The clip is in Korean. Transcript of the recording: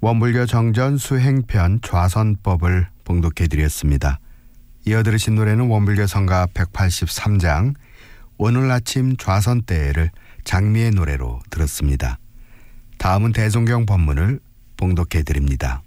원불교 정전 수행편 좌선법을 봉독해드렸습니다. 이어 들으신 노래는 원불교 성가 183장 오늘 아침 좌선 때를 장미의 노래로 들었습니다. 다음은 대종경 법문을 봉독해드립니다.